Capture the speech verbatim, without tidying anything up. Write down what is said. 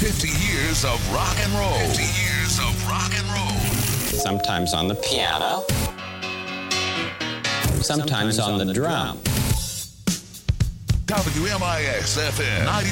fifty years of rock and roll. fifty years of rock and roll. Sometimes on the piano. Sometimes on the drum. W M I X F M ninety